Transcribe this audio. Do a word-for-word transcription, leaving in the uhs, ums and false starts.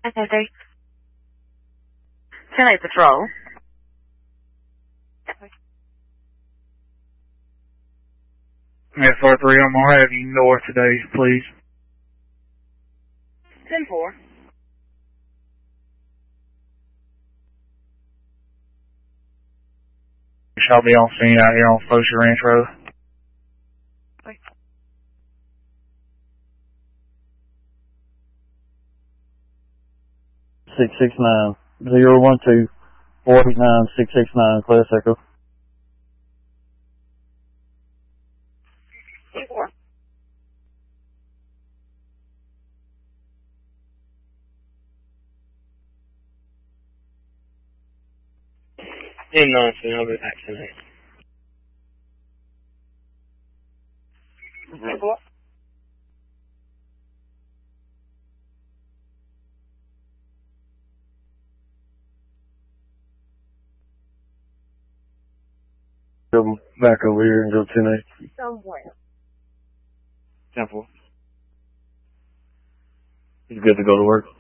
Okay, three. ten eight patrol. S R three, I'm going to have you north today, please. ten four. Shall be on scene out here on Focia Ranch Road. Wait. six six nine, zero one two, four eight nine, six six nine, Class Echo. ten four. ten nine, I'll be back tonight. ten four. Come back over here and go ten eight. Somewhere. ten four. He's good to go to work.